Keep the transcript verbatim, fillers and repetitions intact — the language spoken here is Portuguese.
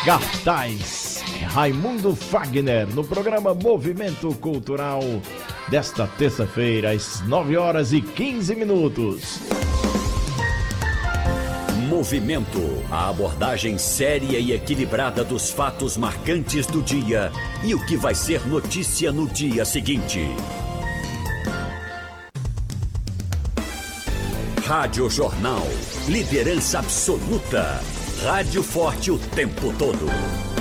Cartaz Raimundo Fagner no programa Movimento Cultural desta terça-feira às nove horas e quinze minutos. Movimento, a abordagem séria e equilibrada dos fatos marcantes do dia e o que vai ser notícia no dia seguinte. Rádio Jornal, liderança absoluta. Rádio forte o tempo todo.